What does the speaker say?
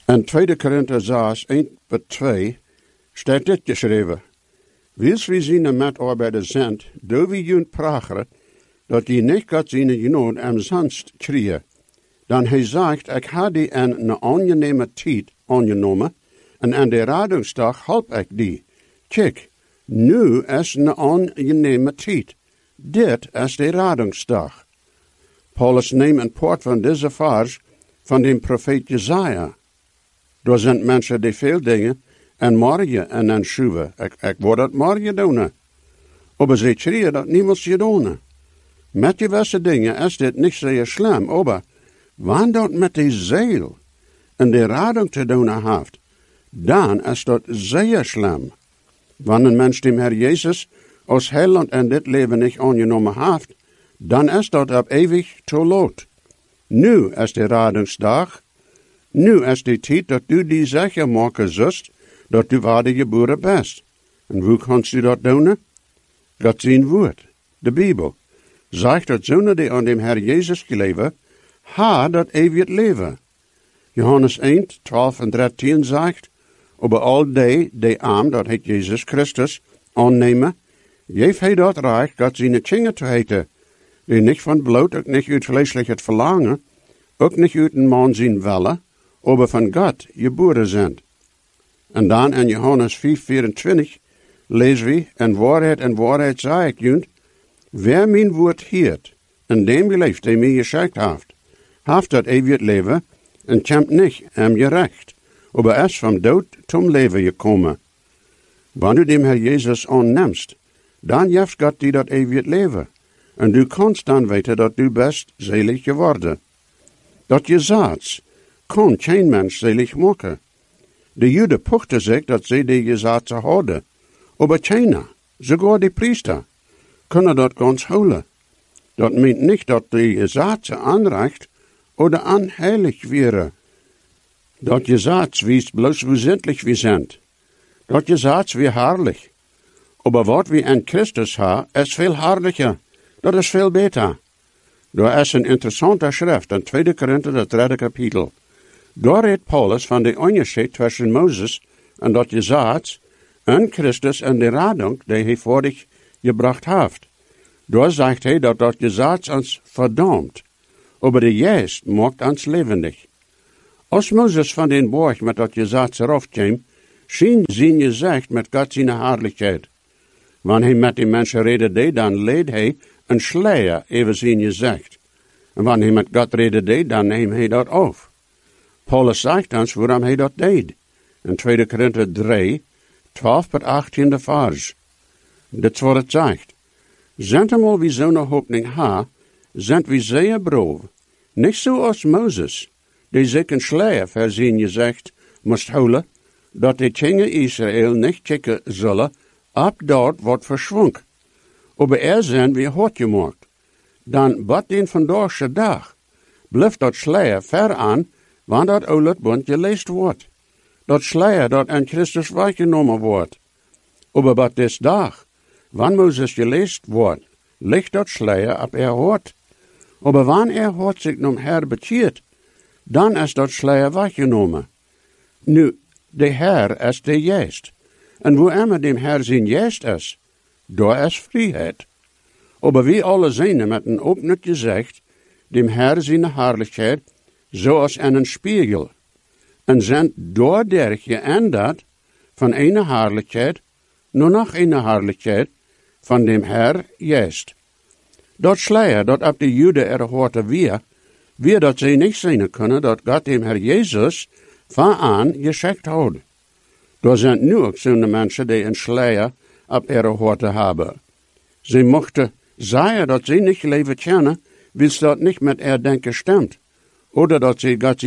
In 2 Korinther 6, 1-2 staat dit geschreven. Wils wie zijn metarbeiders zijn, door wie jullie prageren, dat die niet God zijn genood umsonst krijgen. Dan hij zegt, ik had die in een aangename tijd aangenomen, en aan de radingsdag help ik die. Kijk, nu is een aangename tijd. Dit is de radingsdag. Paulus neemt een poort van deze vers van de profeet Jesaja. Er zijn mensen die veel dingen en morgen en dan schuiven. Ik word dat morgen doen. Maar ze schreeuwen dat niemand je doen. Met gewisse dingen is dit niet zeer slim, maar wanneer dat met de ziel en de rading te doen heeft, dan is dat zeer slim. Wanneer een mens de Heer Jezus als heiland in dit leven niet aangenomen heeft, dan is dat op eeuwig te laat. Nu is de radingsdag. Nu is de tijd dat u die zeker maken zult, dat u wedergeboren bent. En hoe kannst u dat doen? God zijn woord, de Bijbel, zegt dat zonen die aan dem Herr Jezus geleven, ha dat eeuwig leven. Johannes 1, 12 en 13 zegt, over al die arm dat het Jezus Christus aannemen, geeft hij dat reich, God zijn kinderen te heten, die niet van bloot, ook niet uit vleeselijk het verlangen, ook niet uit een man zijn willen, maar van God geboren zijn. En dan in Johannes 5, 24 lezen we, en waarheid zei ik jullie, wer mijn woord heert, en dem geleeft, die mij geschikt heeft dat eeuwig leven, en komt niet hem gerecht, maar is van dood zum leven gekomen. Wanneer du dem Herr Jezus aannemst, dan geeft God die dat eeuwig leven, en du kannst dan weten dat du best selig geworden. Dat je zaad, kan geen mens selig maken. De Joden pochten zich dat ze die gezaad hadden, maar keiner, sogar de priester, kunnen dat ganz houden. Dat meent niet dat de gezaad aanreicht oder anheilig wäre. Dat gezaad wies bloos hoe zindlich we zijn. Dat gezaad wie herrlich. Maar wat we in Christus hebben, is veel herrlicher. Dat is veel beter. Daar is een interessante schrift in 2 Korinther, het 3e kapitel. Daar redt Paulus van de onderscheid tussen Mozes en dat gezaad en Christus en de rading die hij voor zich gebracht heeft. Daar zegt hij dat dat gezaad ons verdammt, maar de geest maakt ons levendig. Als Mozes van den borg met dat gezaad eraf kwam, schien zijn gezicht met God zijn herrlijkheid. Wanneer hij met de mensen reden deed, dan leed hij een sluier over zijn gezicht. En wanneer hij met God reden deed, dan neemt hij dat af. Paulus zegt ons waarom hij dat deed. In 2 Korinther 3, 12-18 vers. Dit is wat het zegt. Zijn eenmaal wie zo'n hoopning ha, zijn we zeer brood. Niet zoals Mozes, die zich een sluier voor zijn gezicht moest houden, dat de kinderen Israël niet kijken zullen, op dat wordt verschwonken. Maar zijn we hard gemaakt. Dan wat den vandaagse dag, blijft dat sluier ver aan, wanneer dat oude bond gelezen wordt. Dat sluier dat aan Christus weggenomen wordt. Maar wat des dag, wanneer Mozes gelezen wordt, ligt dat sluier op hart. Maar wanneer hart zich nom Herr bekeert, dan is dat sluier weggenomen. Nu, de Herr is de geest. En wo immer dem Herr zijn geest is, daar is vrijheid. Maar wie alle zijn met een opnet gezicht, dem Herr zijn herrlijkheid, zoals in een spiegel. En zijn doordat geändert van een herrlijkheid naar nog een herrlijkheid van dem Herr geest. Dat sluier dat op de Joden hoorde weer dat ze niet zien kunnen dat God dem Herr Jezus van aan geschikt houdt. Er zijn nu ook zo'n mensen die een sluier op hoorde hebben. Ze mochten zeggen dat ze niet leven kennen, wils dat niet met denken stemt. Oder dat ze God